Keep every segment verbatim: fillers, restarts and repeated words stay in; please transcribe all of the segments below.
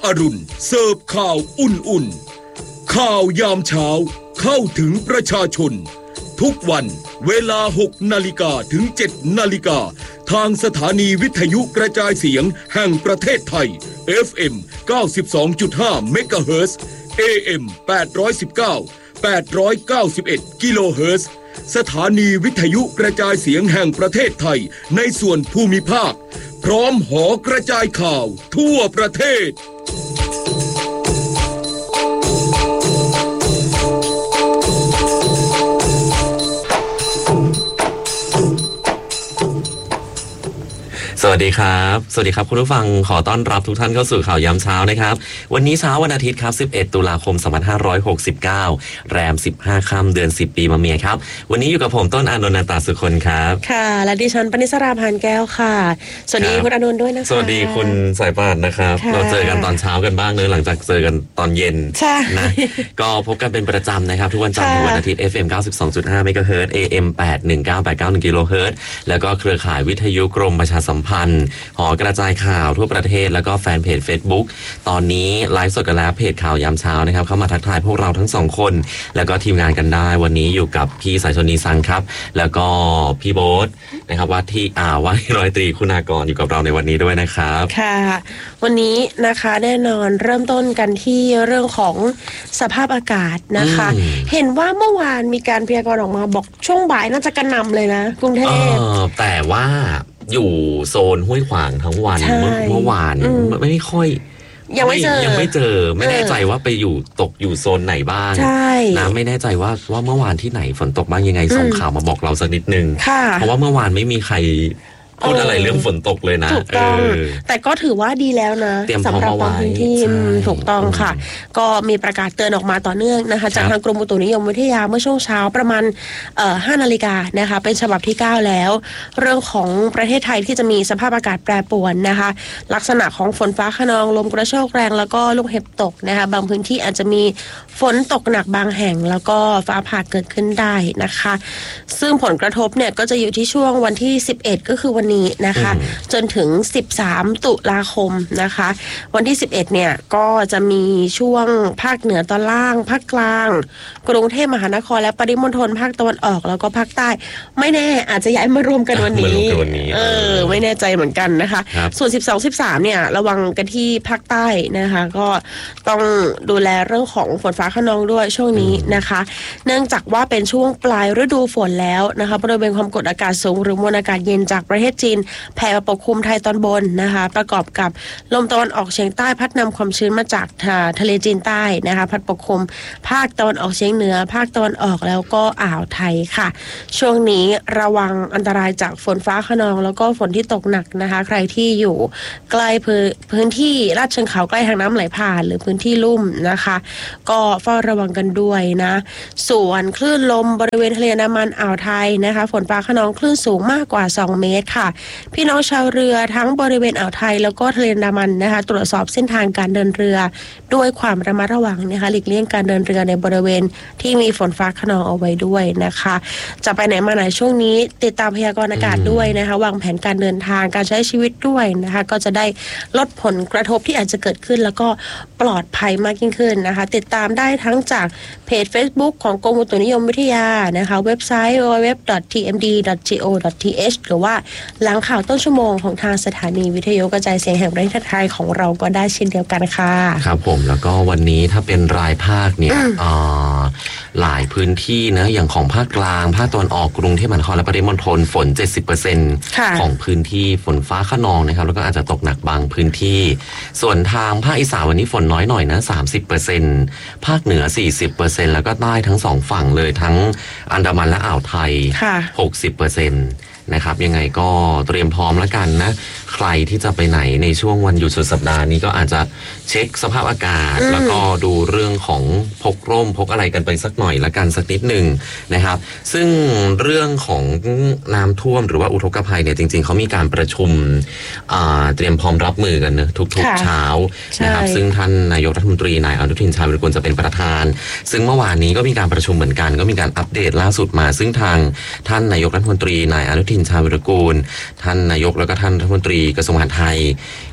อรุณเสิร์ฟข่าวอุ่นๆข่าวยามเช้าเข้าถึงประชาชนทุกวันเวลา หกนาฬิกา ถึง เจ็ดนาฬิกาทางสถานีวิทยุกระจายเสียงแห่งประเทศไทย เอฟ เอ็ม เก้าสิบสองจุดห้า เมกะเฮิรตซ์ เอ เอ็ม แปดร้อยสิบเก้า แปดร้อยเก้าสิบเอ็ด กิโลเฮิรตซ์สถานีวิทยุกระจายเสียงแห่งประเทศไทยในส่วนภูมิภาคพร้อมหอกระจายข่าวทั่วประเทศสวัสดีครับสวัสดีครับคุณผู้ฟังขอต้อนรับทุกท่านเข้าสู่ข่าวยามเช้านะครับวันนี้เช้าวันอาทิตย์ครับสิบเอ็ดตุลาคมสองพันห้าร้อยหกสิบเก้าแรมสิบห้าค่ำเดือนสิบปีมะเมียครับวันนี้อยู่กับผมต้นอานนท์ นันตาสุคนครับค่ะและดิฉันปณิสราพานแก้วค่ะสวัสดีคุณอานนท์ด้วยนะคะสวัสดีคุณสายป่านนะครับเราเจอกันตอนเช้ากันบ้างเนอะหลังจากเจอกันตอนเย็นนะก็พบกันเป็นประจำนะครับทุกวันจันทร์ถึงวันอาทิตย์ เอฟ เอ็ม เก้าสิบสองจุดห้า เมกะเฮิรตซ์ เอ เอ็ม แปดหนึ่งเก้าแปดเก้าหนึ่ง กิโลเฮิรตซ์แล้วก็เครือข่ายวิทยุกรมประชาสัมพันธ์หอกระจายข่าวทั่วประเทศแล้วก็แฟนเพจ Facebook ตอนนี้ไลฟ์สดกันแล้วเพจข่าวยามเช้านะครับเข้ามาทักทายพวกเราทั้งสองคนแล้วก็ทีมงานกันได้วันนี้อยู่กับพี่สายชนีซังครับแล้วก็พี่โบ๊ทนะครับว่าที่อ่าว่าที่ร้อยตรีคุณากรอยู่กับเราในวันนี้ด้วยนะครับค่ะวันนี้นะคะแน่นอนเริ่มต้นกันที่เรื่องของสภาพอากาศนะคะเห็นว่าเมื่อวานมีการพยากรณ์ออกมาบอกช่วงบ่ายน่าจะกระหน่ำเลยนะกรุงเทพแต่ว่าอยู่โซนห้วยขวางทั้งวันเมื่อวานไม่ค่อยยังไม่เจอยังไม่เจอไม่แน่ใจว่าไปอยู่ตกอยู่โซนไหนบ้างนะไม่แน่ใจว่าว่าเมื่อวานที่ไหนฝนตกบ้างยังไงส่งข่าวมาบอกเราสักนิดนึงเพราะว่าเมื่อวานไม่มีใครพูดอะไรเรื่องฝนตกเลยนะถูกต้องแต่ก็ถือว่าดีแล้วนะสำหรับบางพื้นที่ถูกต้องค่ะก็มีประกาศเตือนออกมาต่อเนื่องนะคะจากทางกรมอุตุนิยมวิทยาเมื่อช่วงเช้าประมาณเอ่อห้านาฬิกานะคะเป็นฉบับที่เก้าแล้วเรื่องของประเทศไทยที่จะมีสภาพอากาศแปรปรวนนะคะลักษณะของฝนฟ้าคะนองลมกระโชกแรงแล้วก็ลูกเห็บตกนะคะบางพื้นที่อาจจะมีฝนตกหนักบางแห่งแล้วก็ฟ้าผ่าเกิดขึ้นได้นะคะซึ่งผลกระทบเนี่ยก็จะอยู่ที่ช่วงวันที่สิบเอ็ดก็คือวันนี้นะคะจนถึงสิบสามตุลาคมนะคะวันที่สิบเอ็ดเนี่ยก็จะมีช่วงภาคเหนือตอนล่างภาคกลางกรุงเทพมหานครและปริมณฑลภาคตะวันออกแล้วก็ภาคใต้ไม่แน่อาจจะย้ายมารวมกันวันนี้เออไม่แน่ใจเหมือนกันนะคะส่วนสิบสอง สิบสามเนี่ยระวังกันที่ภาคใต้นะคะก็ต้องดูแลเรื่องของฝนฟ้าคะนองด้วยช่วงนี้นะคะเนื่องจากว่าเป็นช่วงปลายฤดูฝนแล้วนะคะบริเวณความกดอากาศสูงหรือมวลอากาศเย็นจากประเทศจีนแผ่มาปกคลุมไทยตอนบนนะคะประกอบกับลมตะวันออกเฉียงใต้พัดนำความชื้นมาจากทะเลจีนใต้นะคะพัดปกคลุมภาคตะวันออกเฉียงเหนือภาคตะวันออกแล้วก็อ่าวไทยค่ะช่วงนี้ระวังอันตรายจากฝนฟ้าคะนองแล้วก็ฝนที่ตกหนักนะคะใครที่อยู่ใกล้พื้นที่ลาดเชิงเขาใกล้ทางน้ำไหลผ่านหรือพื้นที่ลุ่มนะคะก็เฝ้าระวังกันด้วยนะส่วนคลื่นลมบริเวณทะเลอันดามันอ่าวไทยนะคะฝนฟ้าคะนองคลื่นสูงมากกว่าสองเมตรค่ะพี่น้องชาวเรือทั้งบริเวณอ่าวไทยแล้วก็ทะเลอันดามันนะคะตรวจสอบเส้นทางการเดินเรือด้วยความระมัดระวังนะคะหลีกเลี่ยงการเดินเรือในบริเวณที่มีฝนฟ้าคะนองเอาไว้ด้วยนะคะจะไปไหนมาไหนช่วงนี้ติดตามพยากรณ์อากาศด้วยนะคะวางแผนการเดินทางการใช้ชีวิตด้วยนะคะก็จะได้ลดผลกระทบที่อาจจะเกิดขึ้นแล้วก็ปลอดภัยมากยิ่งขึ้นนะคะติดตามได้ทั้งจากเพจ Facebook ของกรมอุตุนิยมวิทยานะคะเว็บไซต์ ดับเบิลยู ดับเบิลยู ดับเบิลยู ดอท ที เอ็ม ดี ดอท จี โอ ดอท ที เอช หรือว่าหลังข่าวต้นชั่วโมงของทางสถานีวิทยุกระจายเสียงแห่งประเทศไทยของเราก็ได้เช่นเดียวกันค่ะครับผมแล้วก็วันนี้ถ้าเป็นรายภาคเนี่ยหลายพื้นที่นะอย่างของภาคกลางภาคตะวันออกกรุงเทพมหานครและปริมณฑลฝน เจ็ดสิบเปอร์เซ็นต์ ของพื้นที่ฝนฟ้าคะนองนะครับแล้วก็อาจจะตกหนักบางพื้นที่ส่วนทางภาคอีสานวันนี้ฝนน้อยหน่อยนะ สามสิบเปอร์เซ็นต์ ภาคเหนือ สี่สิบเปอร์เซ็นต์ แล้วก็ใต้ทั้งสองฝั่งเลยทั้งอันดามันและอ่าวไทย หกสิบเปอร์เซ็นต์ นะครับยังไงก็เตรียมพร้อมแล้วกันนะใครที่จะไปไหนในช่วงวันหยุดสุดสัปดาห์นี้ก็อาจจะเช็คสภาพอากาศแล้วก็ดูเรื่องของพกร่มพกอะไรกันไปสักหน่อยละกันสักนิดหนึ่งนะครับซึ่งเรื่องของน้ำท่วมหรือว่าอุทกภัยเนี่ยจริงๆเขามีการประชุมเตรียมพร้อมรับมือกันนะทุกๆเช้านะครับซึ่งท่านนายกรัฐมนตรีนายอนุทินชาญวิรากูลจะเป็นประธานซึ่งเมื่อวานนี้ก็มีการประชุมเหมือนกันก็มีการอัปเดตล่าสุดมาซึ่งทางท่านนายกรัฐมนตรีนายอนุทินชาญวิรากูลท่านนายกแล้วก็ท่านรัฐมนตรีกระทรวงมหาดไทย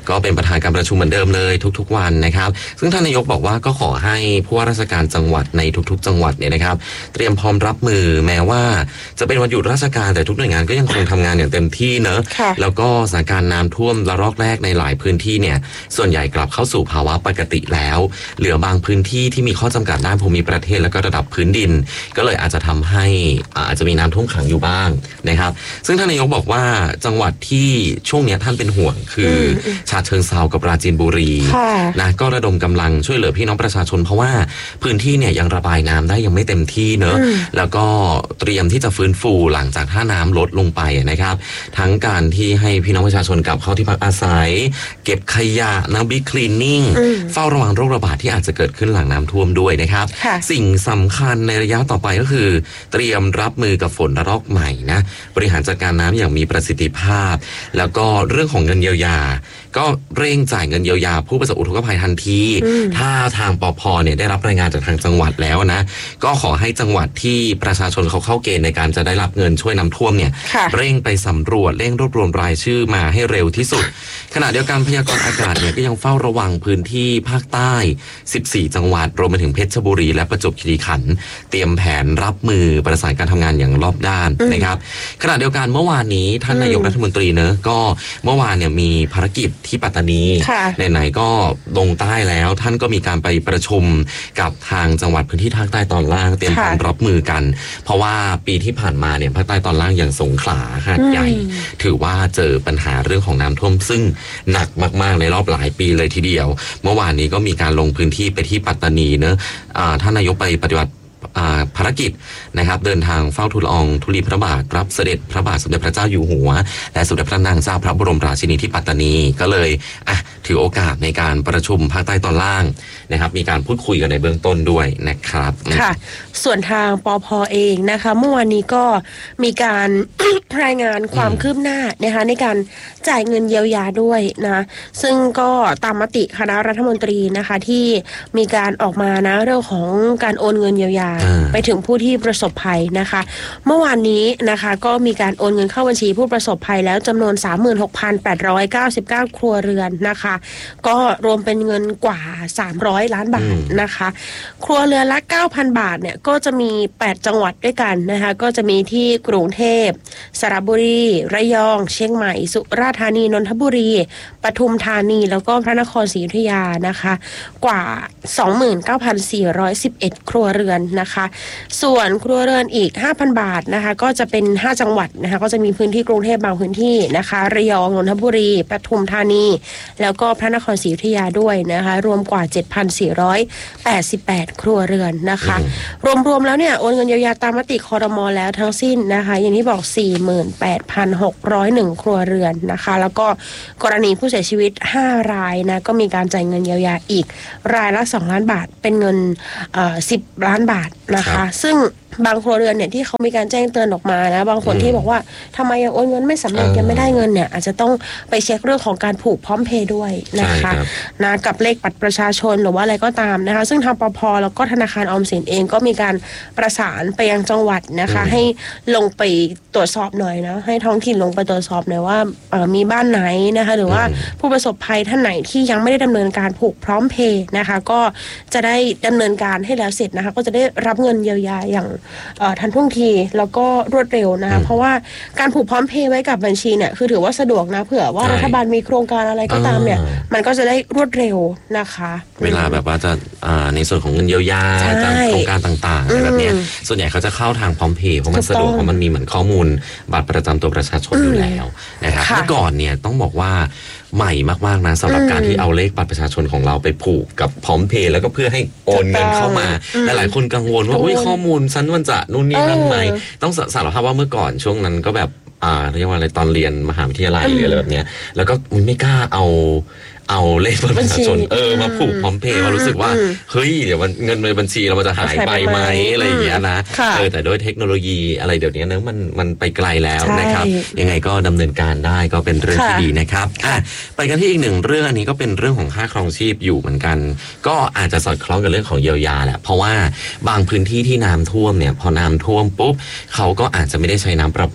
ก็เป็นประธานการประชุมเหมือนเดิมเลยทุกๆวันนะครับซึ่งท่านนายกบอกว่าก็ขอให้ผู้ว่าราชการจังหวัดในทุกๆจังหวัดเนี่ยนะครับเตรียมพร้อมรับมือแม้ว่าจะเป็นวันหยุดราชการแต่ทุกหน่วยงานก็ยังคงทำงานอย่างเต็มที่เนอะแล้วก็สถานการณ์น้ำท่วมระลอกแรกในหลายพื้นที่เนี่ยส่วนใหญ่กลับเข้าสู่ภาวะปกติแล้วเหลือบางพื้นที่ที่มีข้อจำกัดด้านภูมิประเทศและก็ระดับพื้นดินก็เลยอาจจะทำให้อาจจะมีน้ำท่วมขังอยู่บ้างนะครับซึ่งท่านนายกบอกว่าจังหวัดที่ช่วงนี้ท่านเป็นห่วงคือฉะเชิงเทรากับปราจีนบุรีนะก็ระดมกำลังช่วยเหลือพี่น้องประชาชนเพราะว่าพื้นที่เนี่ยยังระบายน้ำได้ยังไม่เต็มที่เนอะแล้วก็เตรียมที่จะฟื้นฟูหลังจากถ้าน้ำลดลงไปนะครับทั้งการที่ให้พี่น้องประชาชนกลับเข้าที่พักอาศัยเก็บขยะน้ำบิ๊กคลีนนิ่งเฝ้าระวังโรคระบาดที่อาจจะเกิดขึ้นหลังน้ำท่วมด้วยนะครับสิ่งสำคัญในระยะต่อไปก็คือเตรียมรับมือกับฝนระลอกใหม่นะบริหารจัดการน้ำอย่างมีประสิทธิภาพแล้วก็เรื่องของเงินเยียวยาก็เร่งจ่ายเงินเยียวยาผู้ประสบอุทกภัยทันทีถ้าทางปภเนี่ยได้รับรายงานจากทางจังหวัดแล้วนะก็ขอให้จังหวัดที่ประชาชนเขาเข้าเกณฑ์ในการจะได้รับเงินช่วยน้ำท่วมเนี่ยเร่งไปสำรวจเร่งรวบรวมรายชื่อมาให้เร็วที่สุดขณะเดียวกันพยากรณ์อากาศเนี่ยก็ยังเฝ้าระวังพื้นที่ภาคใต้สิบสี่จังหวัดรวมไปถึงเพชรบุรีและประจวบคีรีขันธ์เตรียมแผนรับมือประสานการทำงานอย่างรอบด้านนะครับขณะเดียวกันเมื่อวานนี้ท่านนายกรัฐมนตรีเนอะก็เมื่อวานเนี่ยมีภารกิจที่ปัตตานีไหนๆก็ลงใต้แล้วท่านก็มีการไปประชุมกับทางจังหวัดพื้นที่ภาคใต้ตอนล่างเตรียมพร้อมรับมือกันเพราะว่าปีที่ผ่านมาเนี่ยภาคใต้ตอนล่างอย่างสงขลาหาดใหญ่ถือว่าเจอปัญหาเรื่องของน้ำท่วมซึ่งหนักมากๆในรอบหลายปีเลยทีเดียวเมื่อวานนี้ก็มีการลงพื้นที่ไปที่ปัตตานีเนอะท่านนายกไปปฏิบัติภารกิจนะครับเดินทางเฝ้าทูลละอองธุลีพระบาทรับเสด็จพระบาทสมเด็จพระเจ้าอยู่หัวและสมเด็จพระนางเจ้าพระบรมราชินีที่ปัตตานีก็เลยอ่ะถือโอกาสในการประชุมภาคใต้ตอนล่างนะครับมีการพูดคุยกันในเบื้องต้นด้วยนะครับค่ะส่วนทางปภ.เองนะคะเมื่อวานนี้ก็มีการ รายงานความคืบหน้านะคะในการจ่ายเงินเยียวยาด้วยนะซึ่งก็ตามมติคณะรัฐมนตรีนะคะที่มีการออกมานะเรื่องของการโอนเงินเยียวยาไปถึงผู้ที่ประสบภัยนะคะเมื่อวานนี้นะคะก็มีการโอนเงินเข้าบัญชีผู้ประสบภัยแล้วจำนวน สามหมื่นหกพันแปดร้อยเก้าสิบเก้า ครัวเรือนนะคะก็รวมเป็นเงินกว่าสามร้อยล้านบาทนะคะครัวเรือนละ เก้าพัน บาทเนี่ยก็จะมีแปดจังหวัดด้วยกันนะคะก็จะมีที่กรุงเทพสระบุรีระยองเชียงใหม่สุราษฎร์ธานีนนทบุรีปทุมธานีแล้วก็พระนครศรีอยุธยานะคะกว่า สองหมื่นเก้าพันสี่ร้อยสิบเอ็ด ครัวเรือนนะคะส่วนครัวเรือนอีก ห้าพัน บาทนะคะก็จะเป็นห้าจังหวัดนะคะก็จะมีพื้นที่กรุงเทพบางพื้นที่นะคะระยองนนทบุรีปทุมธานีแล้วก็พระนครศรีอยุธยาด้วยนะคะรวมกว่า เจ็ดพันสี่ร้อยแปดสิบแปด ครัวเรือนนะคะรวมๆแล้วเนี่ยโอนเงินเยียวยาตามมติครม.แล้วทั้งสิ้นนะคะอย่างที่บอก สี่หมื่นแปดพันหกร้อยเอ็ด ครัวเรือนนะคะแล้วก็กรณีผู้เสียชีวิตห้ารายนะก็มีการจ่ายเงินเยียวยาอีกรายละสองล้านบาทเป็นเงินเอ่อสิบล้านบาทนะคะซึ่งบางครัวเรือนเนี่ยที่เขามีการแจ้งเตือนออกมานะบางคนที่บอกว่าทำไมยังโอนเงินไม่สำเร็จยังไม่ได้เงินเนี่ยอาจจะต้องไปเช็คเรื่องของการผูกพร้อมเพย์ด้วยนะคะนะกับเลขบัตรประชาชนหรือว่าอะไรก็ตามนะคะซึ่งทางปภ.แล้วก็ธนาคารออมสินเองก็มีการประสานไปยังจังหวัดนะคะให้ลงไปตรวจสอบหน่อยนะให้ท้องถิ่นลงไปตรวจสอบหน่อยว่ามีบ้านไหนนะคะหรือว่าผู้ประสบภัยท่านไหนที่ยังไม่ได้ดำเนินการผูกพร้อมเพย์นะคะก็จะได้ดำเนินการให้แล้วเสร็จนะคะก็จะได้รับเงินเยียวยาอย่างทันท่วงทีแล้วก็รวดเร็วนะคะเพราะว่าการผูกพร้อมเพย์ไว้กับบัญชีเนี่ยคือถือว่าสะดวกนะเผื่อว่ารัฐบาลมีโครงการอะไรก็ตามเนี่ยมันก็จะได้รวดเร็วนะคะเวลาแบบว่าจะในส่วนของเงินเยียวยาจากโครงการต่างๆอะไรแบบนี้ส่วนใหญ่เขาจะเข้าทางพร้อมเพย์เพราะมันสะดวกเพราะมันมีเหมือนข้อมูลบัตรประจำตัวประชาชนอยู่แล้วนะครับเมื่อก่อนเนี่ยต้องบอกว่าใหม่มากๆนะสำหรับการที่เอาเลขบัตรประชาชนของเราไปผูกกับพร้อมเพย์แล้วก็เพื่อให้โอนเงินเข้ามาหลายคนกังวลว่าอุ้ยข้อมูลฉันมันจะนู่นนี่นั่นไหมต้องสารภาพว่าเมื่อก่อนช่วงนั้นก็แบบอ่าเรียกว่าอะไรตอนเรียนมหาวิทยาลัยหรืออะไรแบบเนี้ยแล้วก็ไม่กล้าเอาเอาเลขบัตรประชาชนเออมาผูกพร้อมเพย์ว่ารู้สึกว่าเฮ้ยเดี๋ยวมันเงินในบัญชีเรามันจะหายไปไหมอะไรอย่างเงี้ยนะเออแต่ด้วยเทคโนโลยีอะไรเดี๋ยวนี้นะมันมันไปไกลแล้วนะครับยังไงก็ดำเนินการได้ก็เป็นเรื่องที่ดีนะครับอ่ะไปกันที่อีกหนึ่งเรื่องอันนี้ก็เป็นเรื่องของค่าครองชีพอยู่เหมือนกันก็อาจจะสอดคล้องกับเรื่องของเยียวยาแหละเพราะว่าบางพื้นที่ที่น้ำท่วมเนี่ยพอน้ำท่วมปุ๊บเขาก็อาจจะไม่ได้ใช้น้ำประปา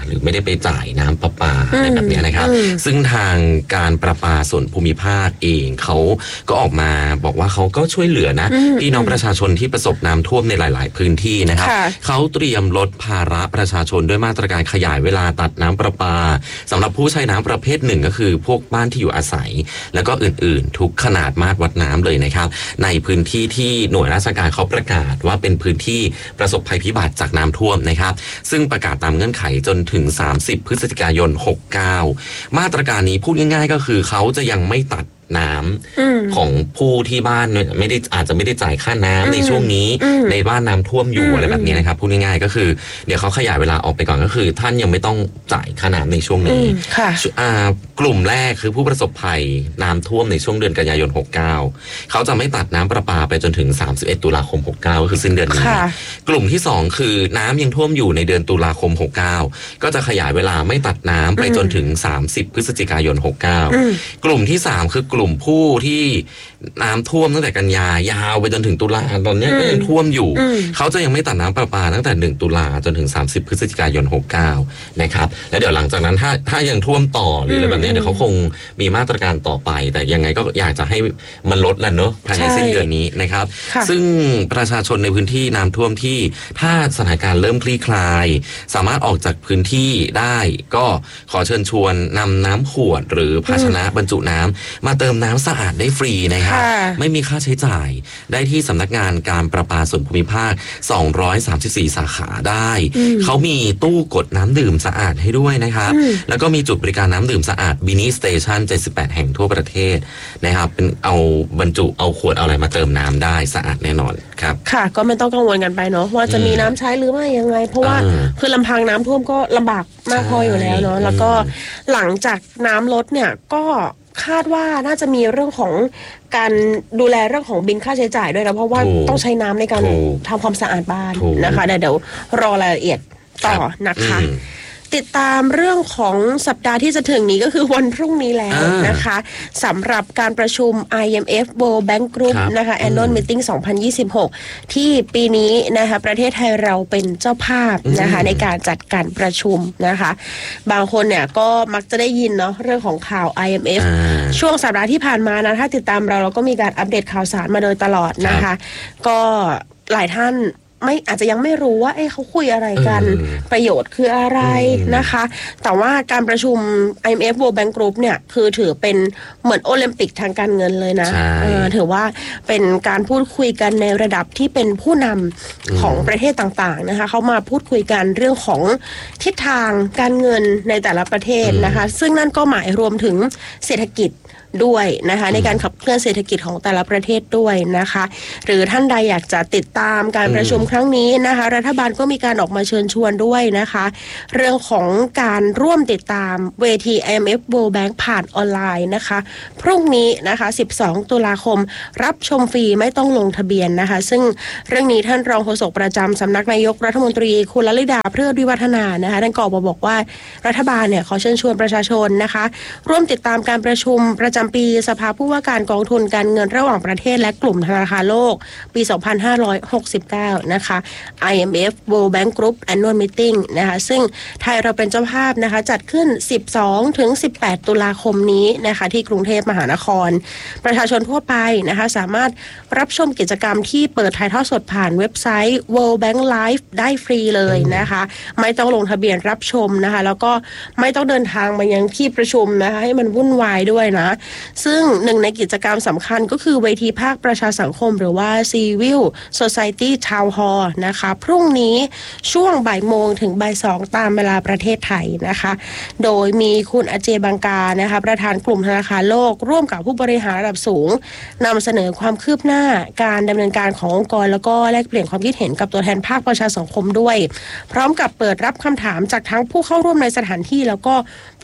หรือไม่ได้ไปจ่ายน้ำประปาอะไรแบบนี้นะครับซึ่งทางการประปาส่วนภูมิภาคเองเขาก็ออกมาบอกว่าเขาก็ช่วยเหลือนะพี่น้องประชาชนที่ประสบน้ำท่วมในหลายๆพื้นที่นะครับเขาเตรียมลดภาระประชาชนด้วยมาตรการขยายเวลาตัดน้ำประปาสำหรับผู้ใช้น้ำประเภทหนึ่งก็คือพวกบ้านที่อยู่อาศัยแล้วก็อื่นๆทุกขนาดมาตรวัดน้ำเลยนะครับในพื้นที่ที่หน่วยราชการเขาประกาศว่าเป็นพื้นที่ประสบภัยพิบัติจากน้ำท่วมนะครับซึ่งประกาศตามเงื่อนไขจนถึงสามสิบพฤศจิกายนหกเก้ามาตรการนี้พูดง่ายๆก็คือเขาจะยังไม่ตัดน้ำของผู้ที่บ้านไม่ได้อาจจะไม่ได้จ่ายค่าน้ำในช่วงนี้ในบ้านน้ำท่วมอยู่อะไรแบบนี้นะครับพูดง่ายๆก็คือเดี๋ยวเขาขยายเวลาออกไปก่อนก็คือท่านยังไม่ต้องจ่ายค่าน้ำในช่วงนี้กลุ่มแรกคือผู้ประสบภัยน้ำท่วมในช่วงเดือนกันยายนหกเก้าเขาจะไม่ตัดน้ำประปาไปจนถึงสามสิบเอ็ดตุลาคมหกเก้าก็คือสิ้นเดือนนี้กลุ่มที่สองคือน้ำยังท่วมอยู่ในเดือนตุลาคมหกเก้าก็จะขยายเวลาไม่ตัดน้ำไปจนถึงสามสิบพฤศจิกายนหกเก้ากลุ่มที่สามคือกลุ่มผู้ที่น้ำท่วมตั้งแต่กันยายาวไปจนถึงตุลาตอนนี้ก็ยังท่วมอยู่เขาจะยังไม่ตัดน้ำประปาตั้งแต่หนึ่งตุลาจนถึงสามสิบพฤศจิกายนหกเก้านะครับแล้วเดี๋ยวหลังจากนั้นถ้าถ้ายังท่วมต่อหรืออะไรแบบนี้เดี๋ยวเขาคงมีมาตรการต่อไปแต่ยังไงก็อยากจะให้มันลดแหละเนอะภายในสิ้นเดือนนี้นะครับซึ่งประชาชนในพื้นที่น้ำท่วมที่ถ้าสถานการณ์เริ่มคลี่คลายสามารถออกจากพื้นที่ได้ก็ขอเชิญชวนนำน้ำขวดหรือภาชนะบรรจุน้ำมาเติมน้ำสะอาดได้ฟรีนะครับไม่มีค่าใช้จ่ายได้ที่สำนักงานการประปาส่วนภูมิภาคสองร้อยสามสิบสี่สาขาได้เขามีตู้กดน้ำดื่มสะอาดให้ด้วยนะครับแล้วก็มีจุดบริการน้ำดื่มสะอาดบินี่สเตชันเจ็ดสิบแปดแห่งทั่วประเทศนะครับเป็นเอาบรรจุเอาขวดเอาอะไรมาเติมน้ำได้สะอาดแน่นอนครับค่ะก็ไม่ต้องกังวลกันไปเนาะว่าจะมีน้ำใช้หรือไม่ยังไงเพราะว่าคือลำพังน้ำท่วมก็ลำบากมากพออยู่แล้วเนาะแล้วก็หลังจากน้ำลดเนี่ยก็คาดว่าน่าจะมีเรื่องของการดูแลเรื่องของบินค่าใช้จ่ายด้วยนะเพราะว่าต้องใช้น้ำในการทำความสะอาดบ้านนะคะเดี๋ยวรอรายละเอียดต่อนะคะติดตามเรื่องของสัปดาห์ที่จะถึงนี้ก็คือวันพรุ่งนี้แล้วนะคะสำหรับการประชุม ไอ เอ็ม เอฟ World Bank Group นะคะ Annual Meeting สองพันยี่สิบหกที่ปีนี้นะคะประเทศไทยเราเป็นเจ้าภาพนะคะในการจัดการประชุมนะคะบางคนเนี่ยก็มักจะได้ยินเนาะเรื่องของข่าว ไอ เอ็ม เอฟ ช่วงสัปดาห์ที่ผ่านมานะถ้าติดตามเราเราก็มีการอัปเดตข่าวสารมาโดยตลอดนะคะก็หลายท่านไม่อาจจะยังไม่รู้ว่าเอ้เขาคุยอะไรกันประโยชน์คืออะไรนะคะแต่ว่าการประชุม ไอ เอ็ม เอฟ World Bank Group เนี่ยคือถือเป็นเหมือนโอลิมปิกทางการเงินเลยนะถือว่าเป็นการพูดคุยกันในระดับที่เป็นผู้นำของประเทศต่างๆนะคะเขามาพูดคุยกันเรื่องของทิศทางการเงินในแต่ละประเทศนะคะซึ่งนั่นก็หมายรวมถึงเศรษฐกิจด้วยนะคะในการขับเคลื่อนเศรษฐกิจของแต่ละประเทศด้วยนะคะหรือท่านใดอยากจะติดตามการประชุมครั้งนี้นะคะรัฐบาลก็มีการออกมาเชิญชวนด้วยนะคะเรื่องของการร่วมติดตามเวที ไอ เอ็ม เอฟ World Bank ผ่านออนไลน์นะคะพรุ่งนี้นะคะสิบสองตุลาคมรับชมฟรีไม่ต้องลงทะเบียนนะคะซึ่งเรื่องนี้ท่านรองโฆษกประจำสำนักนายกรัฐมนตรีคุณลลิดาเพลิดวิวัฒนานะคะท่านก็บอกว่ารัฐบาลเนี่ยขอเชิญชวนประชาชนนะคะร่วมติดตามการประชุมประจำปีสภาผู้ว่าการกองทุนการเงินระหว่างประเทศและกลุ่มธนาคารโลกปีสองพันห้าร้อยหกสิบเก้านะคะ ไอ เอ็ม เอฟ World Bank Group Annual Meeting นะคะซึ่งไทยเราเป็นเจ้าภาพนะคะจัดขึ้นสิบสองถึงสิบแปดตุลาคมนี้นะคะที่กรุงเทพมหานครประชาชนทั่วไปนะคะสามารถรับชมกิจกรรมที่เปิดถ่ายทอดสดผ่านเว็บไซต์ World Bank Live ได้ฟรีเลยนะคะไม่ต้องลงทะเบียนรับชมนะคะแล้วก็ไม่ต้องเดินทางมายังที่ประชุมนะคะให้มันวุ่นวายด้วยนะซึ่งหนึ่งในกิจกรรมสำคัญก็คือเวทีภาคประชาสังคมหรือว่า Civil Society Town Hall นะคะพรุ่งนี้ช่วงบ่ายโมงถึงบ่ายสองตามเวลาประเทศไทยนะคะโดยมีคุณอเจบังกานะคะประธานกลุ่มธนาคารโลกร่วมกับผู้บริหารระดับสูงนำเสนอความคืบหน้าการดำเนินการขององค์กรแล้วก็แลกเปลี่ยนความคิดเห็นกับตัวแทนภาคประชาสังคมด้วยพร้อมกับเปิดรับคำถามจากทั้งผู้เข้าร่วมในสถานที่แล้วก็ผ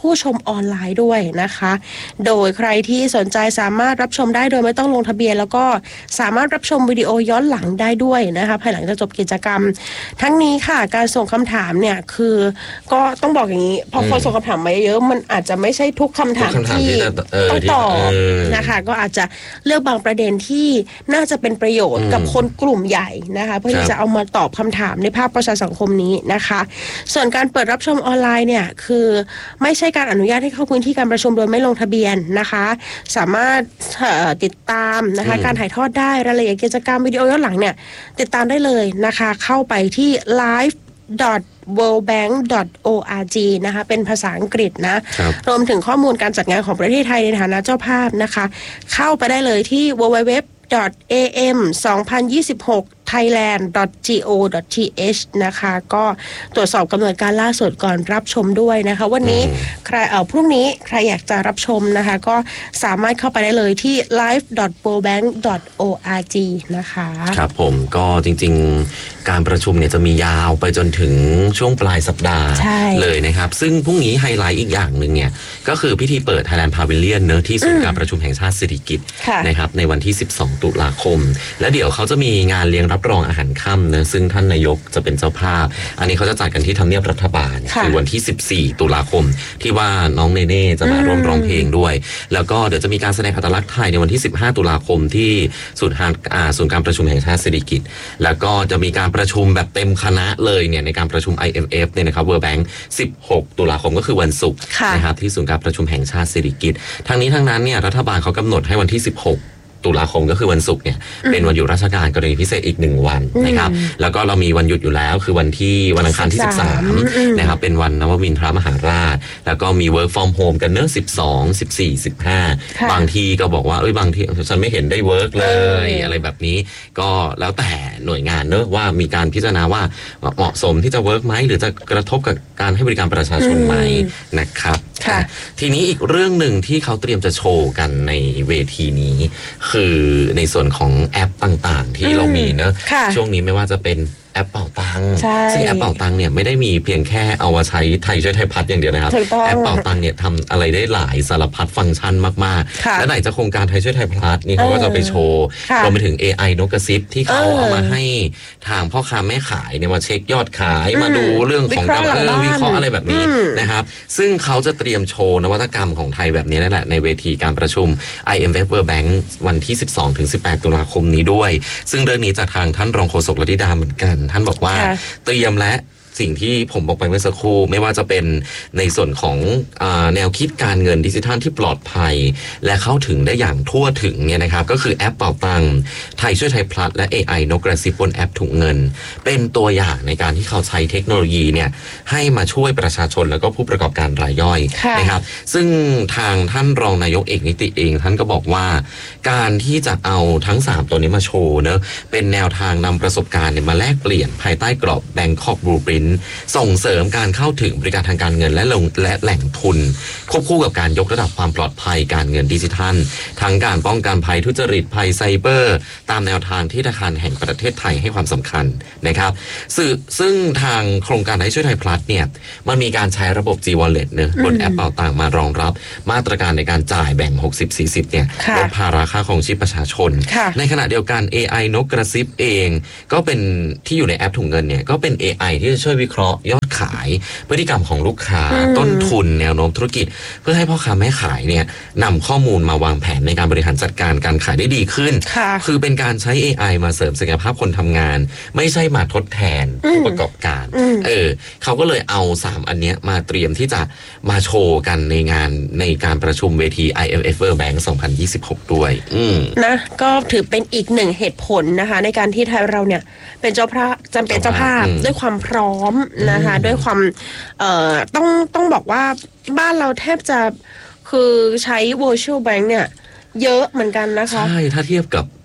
ผู้ชมออนไลน์ด้วยนะคะโดยใครที่สนใจสามารถรับชมได้โดยไม่ต้องลงทะเบียนแล้วก็สามารถรับชมวิดีโอย้อนหลังได้ด้วยนะคะภายหลังจากจบกิจกรรมทั้งนี้ค่ะการส่งคำถามเนี่ยคือก็ต้องบอกอย่างนี้พอคนส่งคำถามมาเยอะมันอาจจะไม่ใช่ทุกคำถามที่ต้องตอบนะคะก็อาจจะเลือกบางประเด็นที่น่าจะเป็นประโยชน์กับคนกลุ่มใหญ่นะคะเพื่อที่จะเอามาตอบคำถามในภาคประชาสังคมนี้นะคะส่วนการเปิดรับชมออนไลน์เนี่ยคือไม่ใช่การอนุญาตให้เข้าพื้นที่การประชุมโดยไม่ลงทะเบียนนะคะสามารถติดตามนะคะการถ่ายทอดได้รายละเอียดกิจกรรมวิดีโอย้อนหลังเนี่ยติดตามได้เลยนะคะเข้าไปที่ ไลฟ์ ดอท เวิลด์แบงค์ ดอท โอ อาร์ จี นะคะเป็นภาษาอังกฤษนะรวมถึงข้อมูลการจัดงานของประเทศไทยในฐานะเจ้าภาพนะคะเข้าไปได้เลยที่ ดับเบิลยู ดับเบิลยู ดับเบิลยู ดอท เอ เอ็ม สองพันยี่สิบหก ไทยแลนด์ ดอท จี โอ ดอท ที เอช นะคะก็ตรวจสอบกำหนดการล่าสุดก่อนรับชมด้วยนะคะวันนี้ใครเอ่อพรุ่งนี้ใครอยากจะรับชมนะคะก็สามารถเข้าไปได้เลยที่ ไลฟ์ ดอท เวิลด์แบงค์ ดอท โอ อาร์ จี นะคะครับผมก็จริงๆการประชุมเนี่ยจะมียาวไปจนถึงช่วงปลายสัปดาห์เลยนะครับซึ่งพรุ่งนี้ไฮไลท์อีกอย่างหนึ่งเนี่ยก็คือพิธีเปิด Thailand Pavilion เนอะที่ศูนย์การประชุมแห่งชาติสิริกิติ์นะครับในวันที่สิบสองตุลาคมและเดี๋ยวเขาจะมีงานเลี้ยงรับรองอาหารค่ำนะซึ่งท่านนายกจะเป็นเจ้าภาพอันนี้เขาจะจัดกันที่ทำเนียบรัฐบาลคือวันที่สิบสี่ตุลาคมที่ว่าน้องเนเน่จะมาร่วมร้องเพลงด้วยแล้วก็เดี๋ยวจะมีการแสดงอัตลักษณ์ไทยในวันที่สิบห้าตุลาคมที่ศูนย์ศูนย์การประชุมแห่งชาติสิริกิติ์แล้วก็จะมีการประชุมแบบเต็มคณะเลยเนี่ยในการประชุม ไอ เอ็ม เอฟ เนี่ยนะครับ World Bank สิบหกตุลาคมก็คือวันศุกร์นะครับที่ศูนย์การประชุมแห่งชาติสิริกิติ์ทั้งนี้ทั้งนั้นเนี่ยรัฐบาลเขากำหนดให้วันที่สิบหกตุลาคมก็คือวันศุกร์เนี่ยเป็นวันหยุดราชการกรณีพิเศษอีกหนึ่งวันนะครับแล้วก็เรามีวันหยุดอยู่แล้วคือวันที่วันอังคารที่สิบสามนะครับเป็นวันนวมินทรมหาราชแล้วก็มี work from home กันเนอะสิบสอง สิบสี่ สิบห้าบางทีก็บอกว่าเอ้ยบางทีฉันไม่เห็นได้ work เลยอะไรแบบนี้ก็แล้วแต่หน่วยงานเนอะว่ามีการพิจารณาว่าเหมาะสมที่จะ work ไหมหรือจะกระทบกับการให้บริการประชาชนไหมนะครับทีนี้อีกเรื่องหนึ่งที่เขาเตรียมจะโชว์กันในเวทีนี้คือในส่วนของแอปต่างๆที่เรามีเนอะช่วงนี้ไม่ว่าจะเป็นแอปเป่าตังค์ซึ่งแอปเป่าตังค์เนี่ยไม่ได้มีเพียงแค่เอามาใช้ไทยช่วยไทยพัฒน์อย่างเดียวนะครับแอปเป่าตังค์เนี่ยทำอะไรได้หลายสารพัดฟังก์ชันมากๆและไหนจะโครงการไทยช่วยไทยพัฒน์นี่เขาก็จะไปโชว์รวมไปถึง เอ ไอ นกกระซิบที่เขาเอามาให้ทางพ่อค้าแม่ขายเนี่ยมาเช็คยอดขายมาดูเรื่องของการเออวิเคราะห์อะไรแบบนี้นะครับซึ่งเขาจะเตรียมโชว์นวัตกรรมของไทยแบบนี้นั่นแหละในเวทีการประชุม ไอ เอ็ม เอฟ World Bank วันที่ สิบสองถึงสิบแปด ตุลาคมนี้ด้วยซึ่งเรื่องนี้จากทางท่านรองโฆษกลติดาเหมือนกันท่านบอกว่าเตรียมและสิ่งที่ผมบอกไปเมื่อสักครู่ไม่ว่าจะเป็นในส่วนของอ่าแนวคิดการเงินดิจิทัลที่ปลอดภัยและเข้าถึงได้อย่างทั่วถึงเนี่ยนะครับก็คือแอปเป่าตังค์ไทยช่วยไทยพลัสและ เอ ไอ นกกระซิบบนแอปถุงเงินเป็นตัวอย่างในการที่เขาใช้เทคโนโลยีเนี่ยให้มาช่วยประชาชนแล้วก็ผู้ประกอบการรายย่อยนะครับซึ่งทางท่านรองนายกเอกนิติเองท่านก็บอกว่าการที่จะเอาทั้งสามตัวนี้มาโชว์เนอะเป็นแนวทางนำประสบการณ์เนี่ยมาแลกเปลี่ยนภายใต้กรอบ Bangkok Blueprint ส่งเสริมการเข้าถึงบริการทางการเงินและลงและแหล่งทุนควบคู่กับการยกระดับความปลอดภัยการเงินดิจิทัลทั้งการป้องกันภัยทุจริตภัยไซเบอร์ตามแนวทางที่ธนาคารแห่งประเทศไทยให้ความสำคัญนะครับซึ่งซึ่งทางโครงการไทยช่วยไทยพลัสเนี่ยมันมีการใช้ระบบ G Wallet เนอะบนแอปเป่าตังค์มารองรับมาตรการในการจ่ายแบ่ง หกสิบ สี่สิบ เนี่ยลดภาระค่าครองชีพประชาชนในขณะเดียวกัน เอ ไอ นกกระซิบเองก็เป็นที่อยู่ในแอปถุงเงินเนี่ยก็เป็น เอ ไอ ที่จะช่วยวิเคราะห์ยอดขายพฤติกรรมของลูกค้าต้นทุนแนวโน้มธุรกิจเพื่อให้พ่อค้าแม่ขายเนี่ยนำข้อมูลมาวางแผนในการบริหารจัดการการขายได้ดีขึ้นคือเป็นการใช้ เอ ไอ มาเสริมศักยภาพคนทำงานไม่ใช่มาทดแทนผู้ประกอบการเออเขาก็เลยเอาสามอันเนี้ยมาเตรียมที่จะมาโชว์กันในงานในการประชุมเวที ไอ เอ็ม เอฟ World Bank สองพันยี่สิบหกด้วยนะก็ถือเป็นอีกหนึ่งเหตุผลนะคะในการที่ไทยเราเนี่ยเป็นเจ้าภาพจำเป็นเจ้าภาพด้วยความพร้อมนะคะด้วยความเอ่อต้องต้องบอกว่าบ้านเราแทบจะคือใช้ virtual bank เนี่ยเยอะเหมือนกันนะคะใช่ถ้าเทียบกับ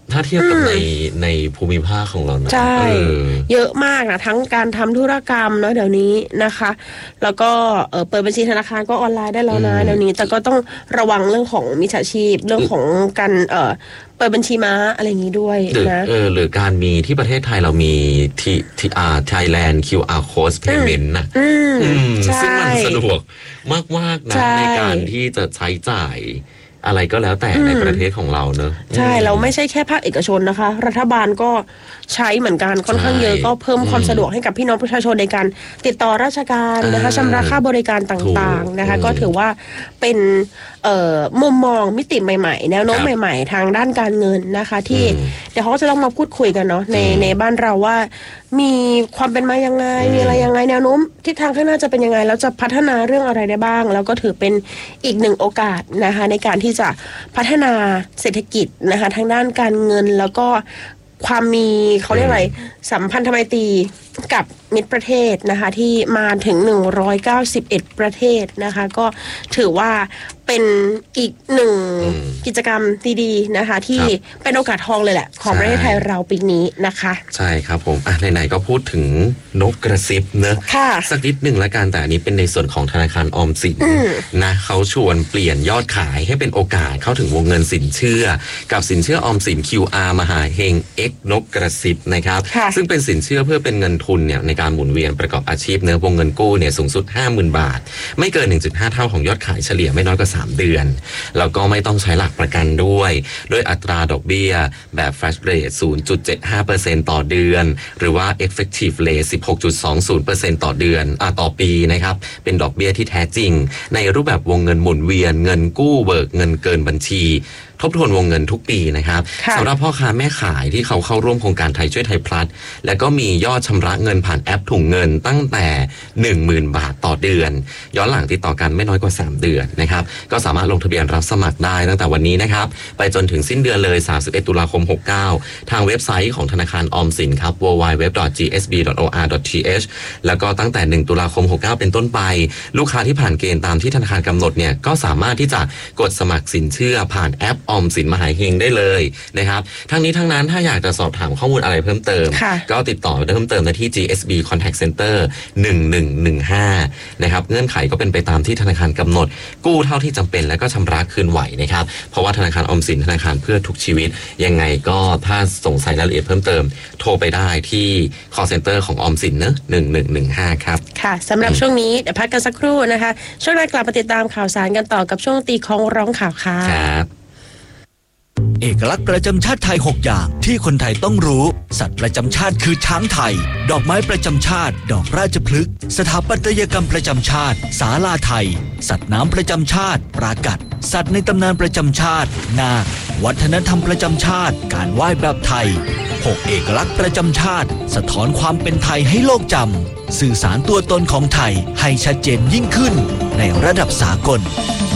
ถ้าเทียบกับในในภูมิภาคของเรานะใช่เยอะมากนะทั้งการทำธุรกรรมเนาะเดี๋ยวนี้นะคะแล้วก็เเปิดบัญชีธนาคารก็ออนไลน์ได้แล้วนะเดี๋ยวนี้แต่ก็ต้องระวังเรื่องของมิจฉาชีพเรื่องของการเอ่อเปิดบัญชีม้าอะไรอย่างนี้ด้วยนะเออหรือการมีที่ประเทศไทยเรามีที่ที่อ่า Thailand คิว อาร์ Code Payment นะซึ่งมันสะดวกมากๆนะในการที่จะใช้จ่ายอะไรก็แล้วแต่ในประเทศของเราเนอะใช่เราไม่ใช่แค่ภาคเอกชนนะคะรัฐบาลก็ใช้เหมือนกันค่อนข้างเยอะก็เพิ่มความสะดวกให้กับพี่น้องประชาชนในการติดต่อราชการนะคะชำระค่าบริการต่างๆนะคะก็ถือว่าเป็นมุมมองมิติใหม่ๆแนวโน้มใหม่ๆทางด้านการเงินนะคะที่เดี๋ยวเขาจะต้องมาพูดคุยกันเนาะในในบ้านเราว่ามีความเป็นมายังไงมีอะไรยังไงแนวโน้มทิศทางข้างหน้าจะเป็นยังไงแล้วจะพัฒนาเรื่องอะไรได้บ้างแล้วก็ถือเป็นอีกหนึ่งโอกาสนะคะในการที่จะพัฒนาเศรษฐกิจนะคะทางด้านการเงินแล้วก็ความมีเขาเรียกอะไรสัมพันธไมตรีกับมิตรประเทศนะคะที่มาถึงหนึ่งร้อยเก้าสิบเอ็ดประเทศนะคะก็ถือว่าเป็นอีกหนึ่งกิจกรรมดีๆนะคะที่เป็นโอกาสทองเลยแหละของประเทศไทยเราปีนี้นะคะใช่ครับผมอ่ะไหนๆก็พูดถึงนกกระซิบเนอะสักนิดหนึ่งละกันแต่อันนี้เป็นในส่วนของธนาคารออมสินนะเขาชวนเปลี่ยนยอดขายให้เป็นโอกาสเข้าถึงวงเงินสินเชื่อกับสินเชื่อออมสิน คิว อาร์ มหาเฮง X นกกระซิบนะครับซึ่งเป็นสินเชื่อเพื่อเป็นเงินทุนเนี่ยในการหมุนเวียนประกอบอาชีพเนื้อวงเงินกู้เนี่ยสูงสุด ห้าหมื่น บาทไม่เกิน หนึ่งจุดห้า เท่าของยอดขายเฉลี่ยไม่น้อยกว่าสามเดือนแล้วก็ไม่ต้องใช้หลักประกันด้วยด้วยอัตราดอกเบี้ยแบบ flash rate ศูนย์จุดเจ็ดห้าเปอร์เซ็นต์ ต่อเดือนหรือว่า effective rate สิบหกจุดสองศูนย์เปอร์เซ็นต์ ต่อเดือนอ่าต่อปีนะครับเป็นดอกเบี้ยที่แท้จริงในรูปแบบวงเงินหมุนเวียนเงินกู้เบิกเงินเกินบัญชีทบทวนวงเงินทุกปีนะครับสำหรับพ่อค้าแม่ขายที่เขาเข้าร่วมโครงการไทยช่วยไทยพลัสและก็มียอดชำระเงินผ่านแอปถุงเงินตั้งแต่ หนึ่งหมื่น บาทต่อเดือนย้อนหลังติดต่อกันไม่น้อยกว่าสามเดือนนะครับก็สามารถลงทะเบียนรับสมัครได้ตั้งแต่วันนี้นะครับไปจนถึงสิ้นเดือนเลยสามสิบเอ็ดตุลาคมหกสิบเก้าทางเว็บไซต์ของธนาคารออมสินครับ ดับเบิลยู ดับเบิลยู ดับเบิลยู ดอท จี เอส บี ดอท โอ อาร์ ดอท ที เอช แล้วก็ตั้งแต่หนึ่งตุลาคมหกสิบเก้าเป็นต้นไปลูกค้าที่ผ่านเกณฑ์ตามที่ธนาคารกำหนดเนี่ยก็สามารถที่จะกดสมัครสินเชื่อผ่านแอปออมสินมหาเฮงได้เลยนะครับทั้งนี้ทั้งนั้นถ้าอยากจะสอบถามข้อมูลอะไรเพิ่มเติมก็ติดต่อเพิ่มเติมได้ที่ จี เอส บี Contact Center หนึ่งหนึ่งหนึ่งห้านะครับเงื่อนไขก็เป็นไปตามที่ธนาคารกำหนดกู้เท่าที่จำเป็นและก็ชำระคืนไหวนะครับเพราะว่าธนาคารออมสินธนาคารเพื่อทุกชีวิตยังไงก็ถ้าสงสัยรายละเอียดเพิ่มเติมโทรไปได้ที่ call center ของออมสินเนอะหนึ่งหนึ่งหนึ่งห้าครับค่ะสำหรับช่วงนี้เดี๋ยวพักกันสักครู่นะคะช่วงหน้ากลับมาติดตามข่าวสารกันต่อกับช่วงตีของร้องข่าวค่ะครับเอกลักษณ์ประจำชาติไทยหกอย่างที่คนไทยต้องรู้สัตว์ประจำชาติคือช้างไทยดอกไม้ประจำชาติดอกราชพฤกษ์สถาปัตยกรรมประจำชาติศาลาไทยสัตว์น้ำประจำชาติปรากัดสัตว์ในตำนานประจำชาตินาควัฒนธรรมประจำชาติการไหว้แบบไทยหกเอกลักษณ์ประจำชาติสะท้อนความเป็นไทยให้โลกจำสื่อสารตัวตนของไทยให้ชัดเจนยิ่งขึ้นในระดับสากล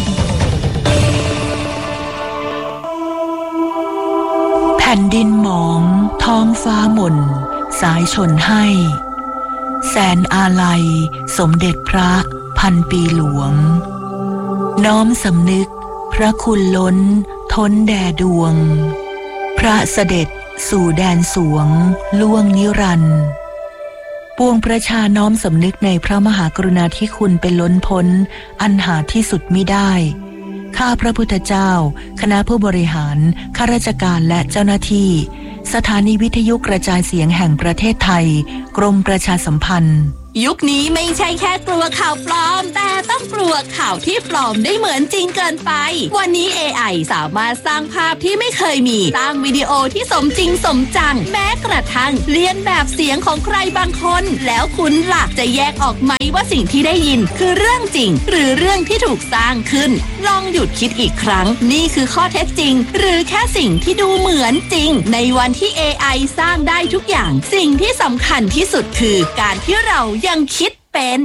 แผ่นดินหมองท้องฟ้าหม่นสายชนให้แสนอาลัยสมเด็จพระพันปีหลวงน้อมสำนึกพระคุณล้นท้นแด่ดวงพระเสด็จสู่แดนสวงล่วงนิรันดร์ปวงประชาน้อมสำนึกในพระมหากรุณาธิคุณเป็นล้นพ้นอันหาที่สุดมิได้ข้าพระพุทธเจ้าคณะผู้บริหารข้าราชการและเจ้าหน้าที่สถานีวิทยุกระจายเสียงแห่งประเทศไทยกรมประชาสัมพันธ์ยุคนี้ไม่ใช่แค่กลัวข่าวปลอมแต่ต้องกลัวข่าวที่ปลอมได้เหมือนจริงเกินไปวันนี้ เอ ไอ สามารถสร้างภาพที่ไม่เคยมีสร้างวิดีโอที่สมจริงสมจังแม้กระทั่งเลียนแบบเสียงของใครบางคนแล้วคุณล่ะจะแยกออกไหมว่าสิ่งที่ได้ยินคือเรื่องจริงหรือเรื่องที่ถูกสร้างขึ้นลองหยุดคิดอีกครั้งนี่คือข้อเท็จจริงหรือแค่สิ่งที่ดูเหมือนจริงในวันที่ เอ ไอ สร้างได้ทุกอย่างสิ่งที่สำคัญที่สุดคือการที่เรายังคิดเป็น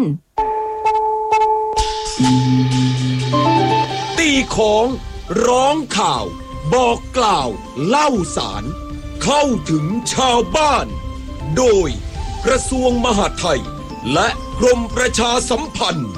ตีของร้องข่าวบอกกล่าวเล่าสารเข้าถึงชาวบ้านโดยกระทรวงมหาดไทยและกรมประชาสัมพันธ์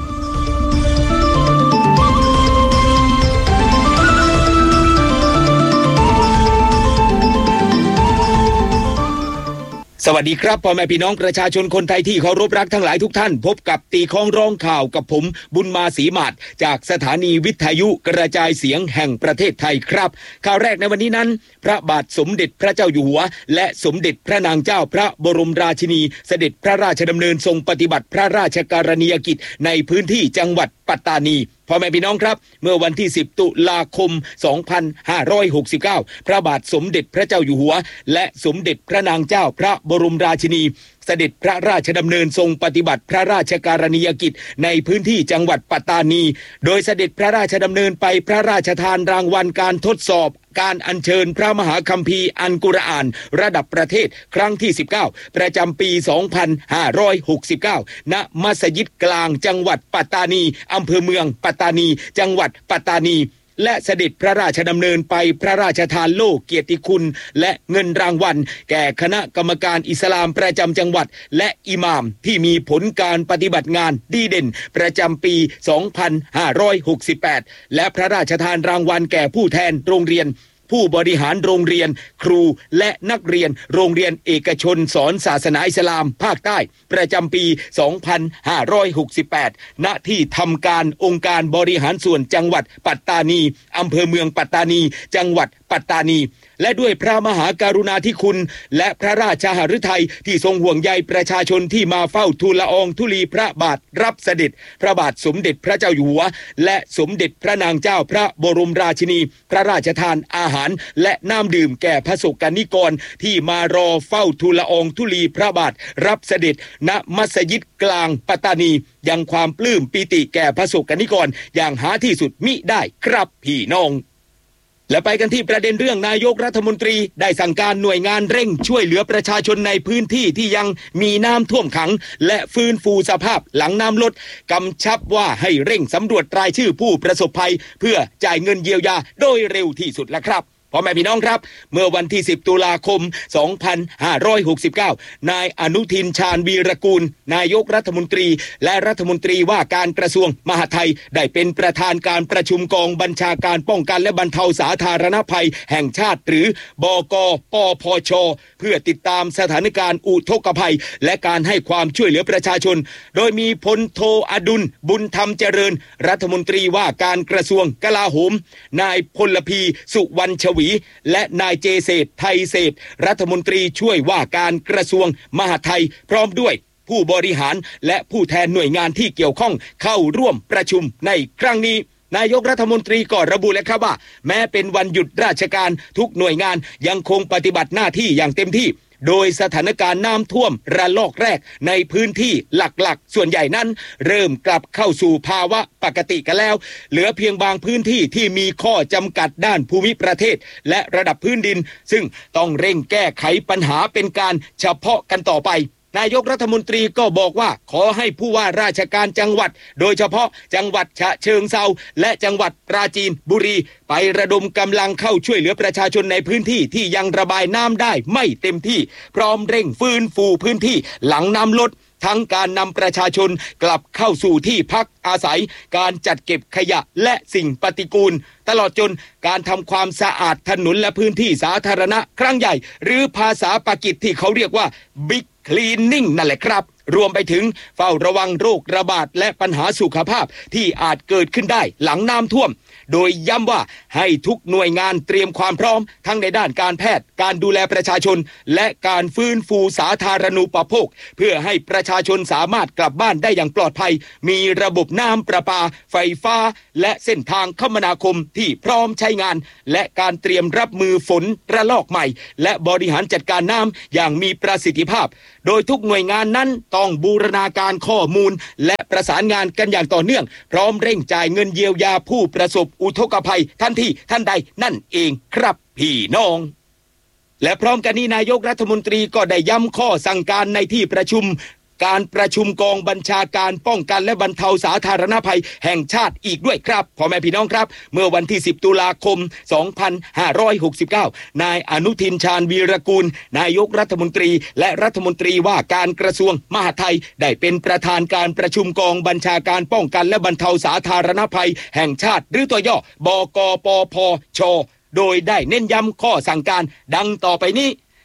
สวัสดีครับพ่อแม่พี่น้องประชาชนคนไทยที่เคารพรักทั้งหลายทุกท่านพบกับตีคล้องร้องข่าวกับผมบุญมาศรีมาศจากสถานีวิทยุกระจายเสียงแห่งประเทศไทยครับข่าวแรกในวันนี้นั้นพระบาทสมเด็จพระเจ้าอยู่หัวและสมเด็จพระนางเจ้าพระบรมราชินีเสด็จพระราชดำเนินทรงปฏิบัติพระราชกรณียกิจในพื้นที่จังหวัดปัตตานีพ่อแม่พี่น้องครับเมื่อวันที่สิบตุลาคมสองพันห้าร้อยหกสิบเก้าพระบาทสมเด็จพระเจ้าอยู่หัวและสมเด็จพระนางเจ้าพระบรมราชินีเสด็จพระราชดำเนินทรงปฏิบัติพระราชกรณียกิจในพื้นที่จังหวัดปัตตานีโดยเสด็จพระราชดำเนินไปพระราชทานรางวัลการทดสอบการอัญเชิญพระมหาคัมภีร์อัลกุรอานระดับประเทศครั้งที่สิบเก้าประจำปีสองพันห้าร้อยหกสิบเก้าณมัสยิดกลางจังหวัดปัตตานีอำเภอเมืองปัตตานีจังหวัดปัตตานีและเสด็จพระราชดำเนินไปพระราชทานโล่เกียรติคุณและเงินรางวัลแก่คณะกรรมการอิสลามประจำจังหวัดและอิหม่ามที่มีผลการปฏิบัติงานดีเด่นประจำปีสองพันห้าร้อยหกสิบแปดและพระราชทานรางวัลแก่ผู้แทนโรงเรียนผู้บริหารโรงเรียนครูและนักเรียนโรงเรียนเอกชนสอนศาสนาอิสลามภาคใต้ประจำปีสองพันห้าร้อยหกสิบแปดณที่ทำการองค์การบริหารส่วนจังหวัดปัตตานีอำเภอเมืองปัตตานีจังหวัดปัตตานีและด้วยพระมหากรุณาธิคุณและพระราชหฤทัยที่ทรงห่วงใยประชาชนที่มาเฝ้าทูลละอองธุลีพระบาทรับเสด็จพระบาทสมเด็จพระเจ้าอยู่หัวและสมเด็จพระนางเจ้าพระบรมราชินีพระราชทานอาหารและน้ำดื่มแก่พระสกนิกรที่มารอเฝ้าทูลละอองธุลีพระบาทรับเสด็จณมัสยิดกลางปัตตานียังความปลื้มปิติแก่พระสกนิกรอย่างหาที่สุดมิได้ครับพี่น้องและไปกันที่ประเด็นเรื่องนายกรัฐมนตรีได้สั่งการหน่วยงานเร่งช่วยเหลือประชาชนในพื้นที่ที่ยังมีน้ำท่วมขังและฟื้นฟูสภาพหลังน้ำลดกำชับว่าให้เร่งสำรวจรายชื่อผู้ประสบภัยเพื่อจ่ายเงินเยียวยาโดยเร็วที่สุดแล้วครับพ่อแม่พี่น้องครับเมื่อวันที่สิบตุลาคมสองพันห้าร้อยหกสิบเก้านายอนุทินชาญวีรกูลนายกรัฐมนตรีและรัฐมนตรีว่าการกระทรวงมหาดไทยได้เป็นประธานการประชุมกองบัญชาการป้องกันและบรรเทาสาธารณภัยแห่งชาติหรือบก.ปพช.เพื่อติดตามสถานการณ์อุทกภัยและการให้ความช่วยเหลือประชาชนโดยมีพลโทอดุลบุญธรรมเจริญรัฐมนตรีว่าการกระทรวงกลาโหมนายพลพีสุวรรณชวีและนายเจเศษไทยเศษรัฐมนตรีช่วยว่าการกระทรวงมหาดไทยพร้อมด้วยผู้บริหารและผู้แทนหน่วยงานที่เกี่ยวข้องเข้าร่วมประชุมในครั้งนี้นายกรัฐมนตรีก็ระบุและครับว่าแม้เป็นวันหยุดราชการทุกหน่วยงานยังคงปฏิบัติหน้าที่อย่างเต็มที่โดยสถานการณ์น้ำท่วมระลอกแรกในพื้นที่หลักๆส่วนใหญ่นั้นเริ่มกลับเข้าสู่ภาวะปกติกันแล้วเหลือเพียงบางพื้นที่ที่มีข้อจำกัดด้านภูมิประเทศและระดับพื้นดินซึ่งต้องเร่งแก้ไขปัญหาเป็นการเฉพาะกันต่อไปนายกรัฐมนตรีก็บอกว่าขอให้ผู้ว่าราชการจังหวัดโดยเฉพาะจังหวัดฉะเชิงเทราและจังหวัดปราจีนบุรีไประดมกำลังเข้าช่วยเหลือประชาชนในพื้นที่ที่ยังระบายน้ำได้ไม่เต็มที่พร้อมเร่งฟื้นฟูพื้นที่หลังน้ำลดทั้งการนำประชาชนกลับเข้าสู่ที่พักอาศัยการจัดเก็บขยะและสิ่งปฏิกูลตลอดจนการทำความสะอาดถนนและพื้นที่สาธารณะครั้งใหญ่หรือภาษาปากีสที่เขาเรียกว่า Big Cleaning นั่นแหละครับรวมไปถึงเฝ้าระวังโรคระบาดและปัญหาสุขภาพที่อาจเกิดขึ้นได้หลังน้ำท่วมโดยย้ำว่าให้ทุกหน่วยงานเตรียมความพร้อมทั้งในด้านการแพทย์การดูแลประชาชนและการฟื้นฟูสาธารณูปโภคเพื่อให้ประชาชนสามารถกลับบ้านได้อย่างปลอดภัยมีระบบน้ำประปาไฟฟ้าและเส้นทางคมนาคมที่พร้อมใช้งานและการเตรียมรับมือฝนระลอกใหม่และบริหารจัดการน้ำอย่างมีประสิทธิภาพโดยทุกหน่วยงานนั้นต้องบูรณาการข้อมูลและประสานงานกันอย่างต่อเนื่องพร้อมเร่งจ่ายเงินเยียวยาผู้ประสบอุทกภัยทันทีทันใดนั่นเองครับพี่น้องและพร้อมกันนี้นายกรัฐมนตรีก็ได้ย้ำข้อสั่งการในที่ประชุมการประชุมกองบัญชาการป้องกันและบรรเทาสาธารณภัยแห่งชาติอีกด้วยครับพ่อแม่พี่น้องครับเมื่อวันที่สิบตุลาคมสองพันห้าร้อยหกสิบเก้านายอนุทินชาญวีรกูลนายกรัฐมนตรีและรัฐมนตรีว่าการกระทรวงมหาดไทยได้เป็นประธานการประชุมกองบัญชาการป้องกันและบรรเทาสาธารณภัยแห่งชาติหรือตัวย่อบกปพชโดยได้เน้นย้ำข้อสั่งการดังต่อไปนี้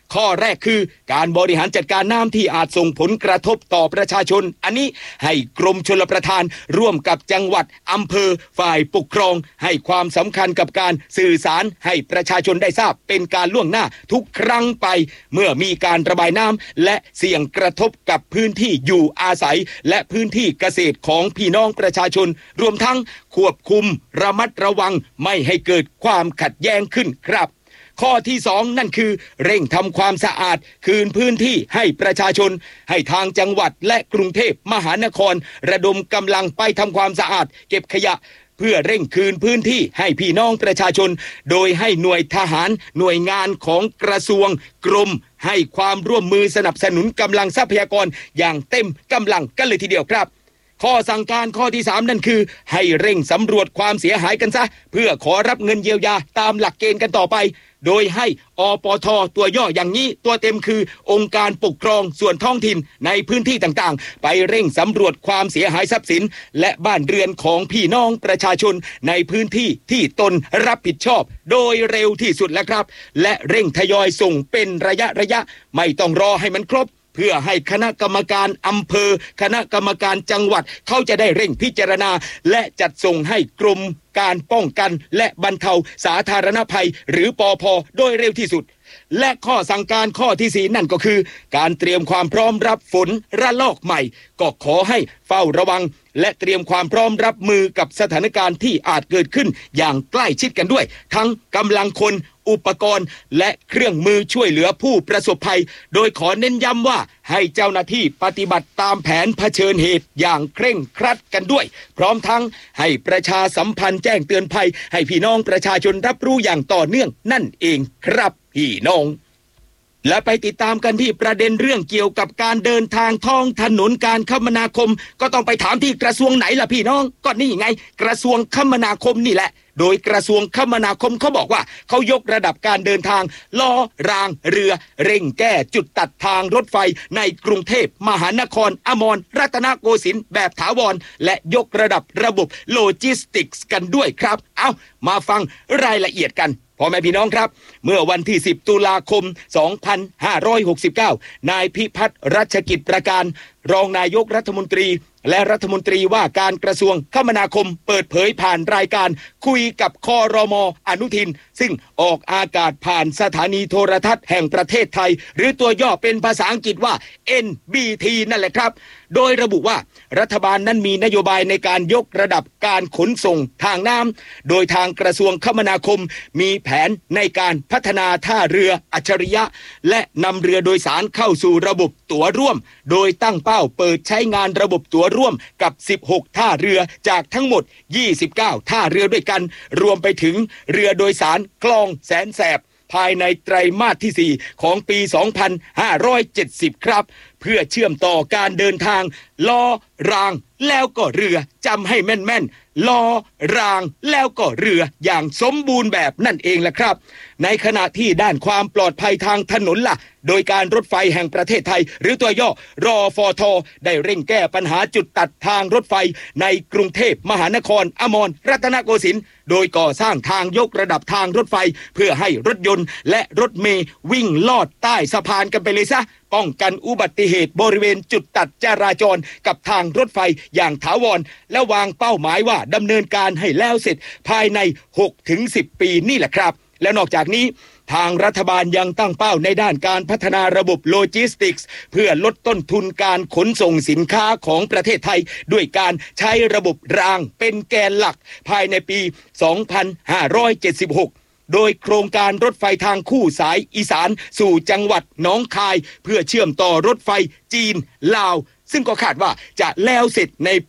ข้อแรกคือการบริหารจัดการน้ำที่อาจส่งผลกระทบต่อประชาชนอันนี้ให้กรมชลประทานร่วมกับจังหวัดอำเภอฝ่ายปกครองให้ความสำคัญกับการสื่อสารให้ประชาชนได้ทราบเป็นการล่วงหน้าทุกครั้งไปเมื่อมีการระบายน้ำและเสี่ยงกระทบกับพื้นที่อยู่อาศัยและพื้นที่เกษตรของพี่น้องประชาชนรวมทั้งควบคุมระมัดระวังไม่ให้เกิดความขัดแย้งขึ้นครับข้อที่สองนั่นคือเร่งทำความสะอาดคืนพื้นที่ให้ประชาชนให้ทางจังหวัดและกรุงเทพมหานครระดมกำลังไปทำความสะอาดเก็บขยะเพื่อเร่งคืนพื้นที่ให้พี่น้องประชาชนโดยให้หน่วยทหารหน่วยงานของกระทรวงกรมให้ความร่วมมือสนับสนุนกำลังทรัพยากรอย่างเต็มกำลังกันเลยทีเดียวครับข้อสั่งการข้อที่สามนั่นคือให้เร่งสำรวจความเสียหายกันซะเพื่อขอรับเงินเยียวยาตามหลักเกณฑ์กันต่อไปโดยให้อปท.ตัวย่ออย่างนี้ตัวเต็มคือองค์การปกครองส่วนท้องถิ่นในพื้นที่ต่างๆไปเร่งสำรวจความเสียหายทรัพย์สินและบ้านเรือนของพี่น้องประชาชนในพื้นที่ที่ตนรับผิดชอบโดยเร็วที่สุดแล้วครับและเร่งทยอยส่งเป็นระยะระยะไม่ต้องรอให้มันครบเพื่อให้คณะกรรมการอำเภอคณะกรรมการจังหวัดเขาจะได้เร่งพิจารณาและจัดส่งให้กรมการป้องกันและบรรเทาสาธารณภัยหรือปภ.โดยเร็วที่สุดและข้อสั่งการข้อที่สี่นั่นก็คือการเตรียมความพร้อมรับฝนระลอกใหม่ก็ขอให้เฝ้าระวังและเตรียมความพร้อมรับมือกับสถานการณ์ที่อาจเกิดขึ้นอย่างใกล้ชิดกันด้วยทั้งกำลังคนอุปกรณ์และเครื่องมือช่วยเหลือผู้ประสบภัยโดยขอเน้นย้ำว่าให้เจ้าหน้าที่ปฏิบัติตามแผนเผชิญเหตุอย่างเคร่งครัดกันด้วยพร้อมทั้งให้ประชาสัมพันธ์แจ้งเตือนภัยให้พี่น้องประชาชนรับรู้อย่างต่อเนื่องนั่นเองครับพี่น้องและไปติดตามกันที่ประเด็นเรื่องเกี่ยวกับการเดินทางท้องถนนการคมนาคมก็ต้องไปถามที่กระทรวงไหนล่ะพี่น้องก็นี่ไงกระทรวงคมนาคมนี่แหละโดยกระทรวงคมนาคมเขาบอกว่าเขายกระดับการเดินทางล้อรางเรือเร่งแก้จุดตัดทางรถไฟในกรุงเทพมหานครอมรรัตนโกสินทร์แบบถาวรและยกระดับระบบโลจิสติกส์กันด้วยครับเอามาฟังรายละเอียดกันพ่อแม่พี่น้องครับเมื่อวันที่สิบตุลาคมสองพันห้าร้อยหกสิบเก้านายพิพัฒน์รัชกิจประการรองนายกรัฐมนตรีและรัฐมนตรีว่าการกระทรวงคมนาคมเปิดเผยผ่านรายการคุยกับครม.อนุทินซึ่งออกอากาศผ่านสถานีโทรทัศน์แห่งประเทศไทยหรือตัวย่อเป็นภาษาอังกฤษว่า เอ็น บี ที นั่นแหละครับโดยระบุว่ารัฐบาลนั้นมีนโยบายในการยกระดับการขนส่งทางน้ำโดยทางกระทรวงคมนาคมมีแผนในการพัฒนาท่าเรืออัจฉริยะและนำเรือโดยสารเข้าสู่ระบบตั๋วร่วมโดยตั้งเป้าเปิดใช้งานระบบตั๋วร่วมกับสิบหกท่าเรือจากทั้งหมดยี่สิบเก้าท่าเรือด้วยกันรวมไปถึงเรือโดยสารคลองแสนแสบภายในไตรมาสที่สี่ของปีสองพันห้าร้อยเจ็ดสิบครับเพื่อเชื่อมต่อการเดินทางล้อรางแล้วก็เรือจำให้แม่นๆล้อรางแล้วก็เรืออย่างสมบูรณ์แบบนั่นเองแหละครับในขณะที่ด้านความปลอดภัยทางถนนล่ะโดยการรถไฟแห่งประเทศไทยหรือตัวย่อรอฟท.ได้เร่งแก้ปัญหาจุดตัดทางรถไฟในกรุงเทพมหานครอมรรัตนโกสินทร์โดยก่อสร้างทางยกระดับทางรถไฟเพื่อให้รถยนต์และรถเมล์วิ่งลอดใต้สะพานกันไปเลยซะป้องกันอุบัติเหตุบริเวณจุดตัดจราจรกับทางรถไฟอย่างถาวรและวางเป้าหมายว่าดำเนินการให้แล้วเสร็จภายใน หกถึงสิบ ปีนี่แหละครับและนอกจากนี้ทางรัฐบาลยังตั้งเป้าในด้านการพัฒนาระบบโลจิสติกส์เพื่อลดต้นทุนการขนส่งสินค้าของประเทศไทยด้วยการใช้ระบบรางเป็นแกนหลักภายในปีสองพันห้าร้อยเจ็ดสิบหกโดยโครงการรถไฟทางคู่สายอีสานสู่จังหวัดหนองคายเพื่อเชื่อมต่อรถไฟจีนลาวซึ่งก็คาดว่าจะแล้วเสร็จใน